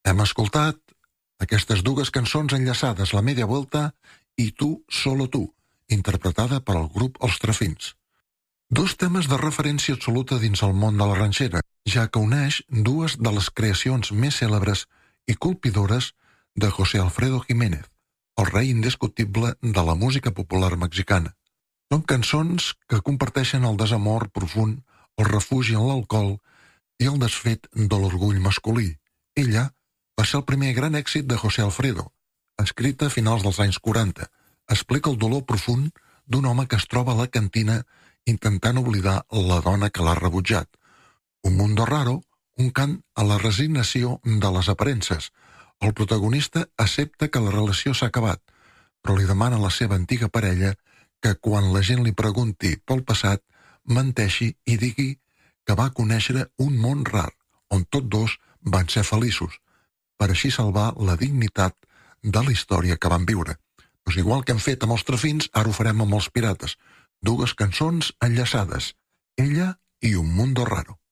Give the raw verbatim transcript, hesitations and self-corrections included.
Hem escoltat aquestes dues cançons enllaçades, La Media Vuelta i Tu, Solo Tu, interpretada per al grup Els Trafins. Dos temes de referència absoluta dins el món de la ranxera, ja que uneix dues de les creacions més cèlebres i colpidores de José Alfredo Jiménez, el rei indiscutible de la música popular mexicana. Són cançons que comparteixen el desamor profund, el refugi en l'alcohol i el desfet de l'orgull masculí. Ella va ser el primer gran èxit de José Alfredo, escrita a finals dels anys quaranta. Explica el dolor profund d'un home que es troba a la cantina intentant oblidar la dona que l'ha rebutjat. Un mundo raro, un cant a la resignació de les aparences. El protagonista accepta que la relació s'ha acabat, però li demana a la seva antiga parella que quan la gent li pregunti pel passat, menteixi i digui que va conèixer un món rar, on tots dos van ser feliços, per així salvar la dignitat de la història que van viure. Doncs igual que hem fet amb els Trafins, ara ho farem amb els Pirates. Dues cançons enllaçades, Ella i Un Mundo Raro.